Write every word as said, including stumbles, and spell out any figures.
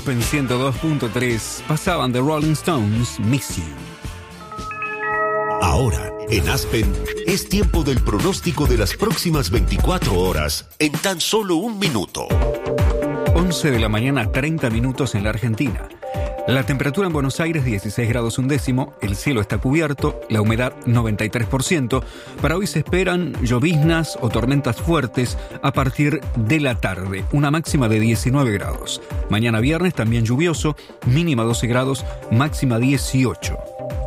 Aspen ciento dos punto tres pasaban The Rolling Stones, Miss You. Ahora, en Aspen, es tiempo del pronóstico de las próximas veinticuatro horas en tan solo un minuto. once de la mañana, treinta minutos en la Argentina. La temperatura en Buenos Aires, dieciséis grados un décimo, el cielo está cubierto, la humedad noventa y tres por ciento. Para hoy se esperan lloviznas o tormentas fuertes a partir de la tarde, una máxima de diecinueve grados. Mañana viernes también lluvioso, mínima doce grados, máxima dieciocho.